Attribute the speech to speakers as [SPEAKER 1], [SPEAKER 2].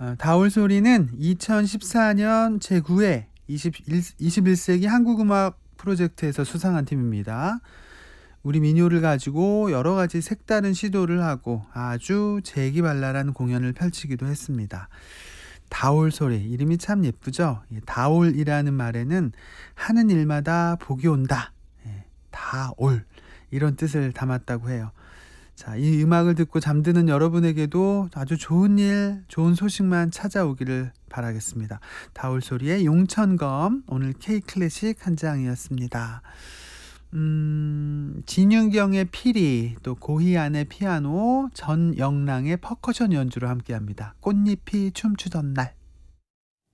[SPEAKER 1] 다올소리는 2014년 제9회 21세기 한국음악 프로젝트에서 수상한 팀입니다. 우리 민요를 가지고 여러 가지 색다른 시도를 하고 아주 재기발랄한 공연을 펼치기도 했습니다. 다올소리, 이름이 참 예쁘죠? 다올이라는 말에는 하는 일마다 복이 온다. 다올, 이런 뜻을 담았다고 해요. 자, 이 음악을 듣고 잠드는 여러분에게도 아주 좋은 일, 좋은 소식만 찾아오기를 바라겠습니다. 다올소리의 용천검, 오늘 K클래식 한 장이었습니다. 진윤경의 피리, 또 고희안의 피아노, 전영랑의 퍼커션 연주로 함께합니다. 꽃잎이 춤추던 날.